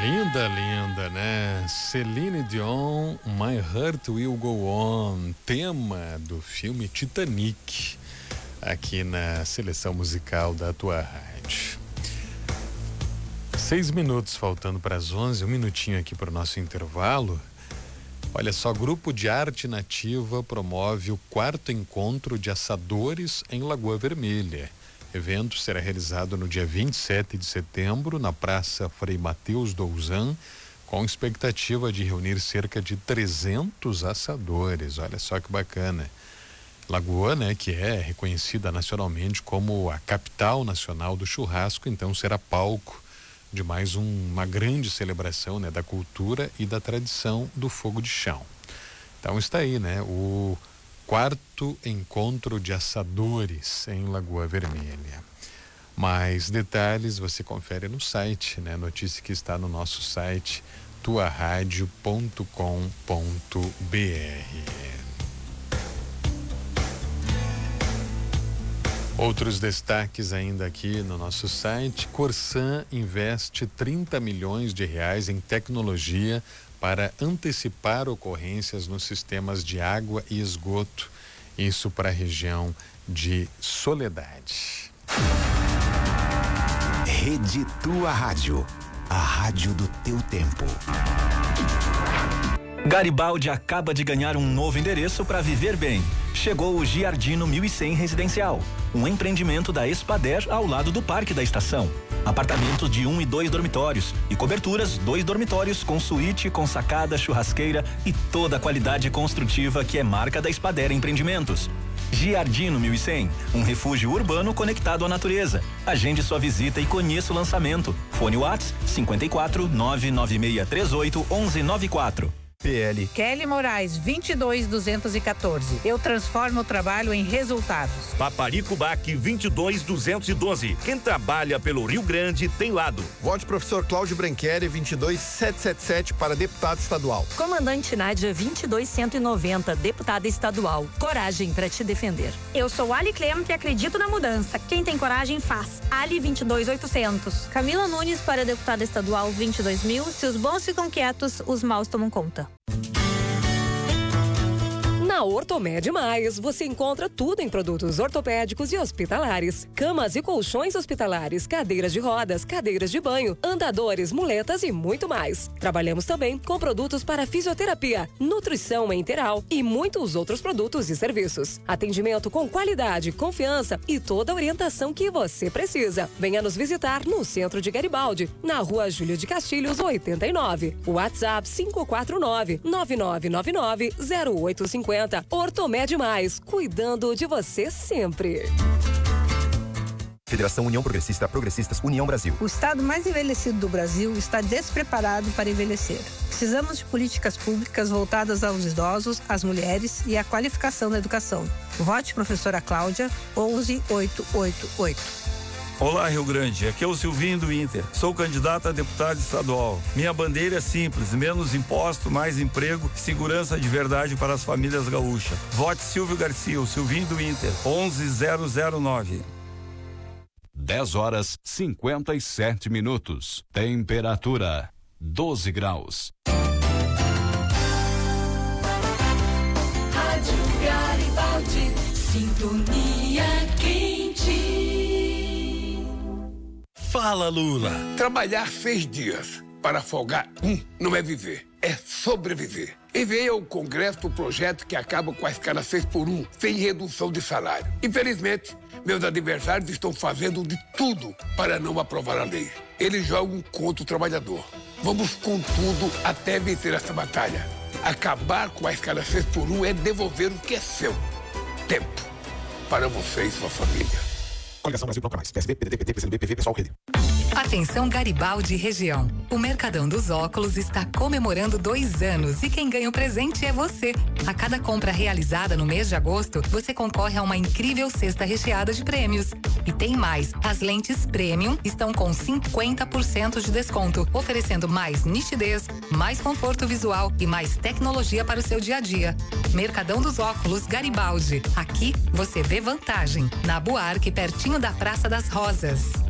Linda, linda, né? Celine Dion, My Heart Will Go On, tema do filme Titanic, aqui na seleção musical da tua rádio. 6 minutos faltando para as 11, um minutinho aqui para o nosso intervalo. Olha só, Grupo de Arte Nativa promove o 4º encontro de assadores em Lagoa Vermelha. O evento será realizado no dia 27 de setembro, na Praça Frei Mateus Douzan, com expectativa de reunir cerca de 300 assadores. Olha só que bacana. Lagoa, né, que é reconhecida nacionalmente como a capital nacional do churrasco, então será palco de mais uma grande celebração, né, da cultura e da tradição do fogo de chão. Então está aí, né, o 4º encontro de assadores em Lagoa Vermelha. Mais detalhes você confere no site, né? Notícia que está no nosso site tuaradio.com.br. Outros destaques ainda aqui no nosso site: Corsan investe 30 milhões de reais em tecnologia para antecipar ocorrências nos sistemas de água e esgoto, isso para a região de Soledade. Rede Tua Rádio, a rádio do teu tempo. Garibaldi acaba de ganhar um novo endereço para viver bem. Chegou o Giardino 1100 Residencial, um empreendimento da Espader ao lado do Parque da Estação. Apartamentos de 1 e 2 dormitórios e coberturas 2 dormitórios com suíte, com sacada, churrasqueira e toda a qualidade construtiva que é marca da Espader Empreendimentos. Giardino 1100, um refúgio urbano conectado à natureza. Agende sua visita e conheça o lançamento. Fone Whats 54 99638 1194. PL Kelly Moraes 22214. Eu transformo o trabalho em resultados. Paparico Bac 22212. Quem trabalha pelo Rio Grande tem lado. Vote professor Cláudio Branqueri 22777 para deputado estadual. Comandante Nádia 22190, deputada estadual. Coragem para te defender. Eu sou Ali Clemente e acredito na mudança. Quem tem coragem faz. Ali 22800. Camila Nunes para deputada estadual 22.000. Se os bons ficam quietos, os maus tomam conta. Na Ortomed Mais, você encontra tudo em produtos ortopédicos e hospitalares. Camas e colchões hospitalares, cadeiras de rodas, cadeiras de banho, andadores, muletas e muito mais. Trabalhamos também com produtos para fisioterapia, nutrição enteral e muitos outros produtos e serviços. Atendimento com qualidade, confiança e toda a orientação que você precisa. Venha nos visitar no centro de Garibaldi, na rua Júlio de Castilhos, 89. WhatsApp 549-9999-0850. Ortomed Mais, cuidando de você sempre. Federação União Progressista, Progressistas União Brasil. O estado mais envelhecido do Brasil está despreparado para envelhecer. Precisamos de políticas públicas voltadas aos idosos, às mulheres e à qualificação da educação. Vote professora Cláudia 11888. Olá, Rio Grande, aqui é o Silvinho do Inter. Sou candidato a deputado estadual. Minha bandeira é simples: menos imposto, mais emprego e segurança de verdade para as famílias gaúchas. Vote Silvio Garcia, o Silvinho do Inter, 11009. 10h57. Temperatura 12 graus. Rádio Garibaldi, sintonia quente. Fala, Lula. Trabalhar 6 dias para folgar não é viver, é sobreviver. Enviei ao Congresso o projeto que acaba com a escala 6x1, sem redução de salário. Infelizmente, meus adversários estão fazendo de tudo para não aprovar a lei. Eles jogam contra o trabalhador. Vamos com tudo até vencer essa batalha. Acabar com a escala 6x1 é devolver o que é seu. Tempo para você e sua família. Coligação Brasil Toca Mais. PSB, PDT, PT, PCdoB, PV, Pessoal, Rede. Atenção Garibaldi e região. O Mercadão dos Óculos está comemorando 2 anos e quem ganha o presente é você. A cada compra realizada no mês de agosto, você concorre a uma incrível cesta recheada de prêmios. E tem mais, as lentes Premium estão com 50% de desconto, oferecendo mais nitidez, mais conforto visual e mais tecnologia para o seu dia a dia. Mercadão dos Óculos Garibaldi. Aqui você vê vantagem. Na Buarque, pertinho da Praça das Rosas.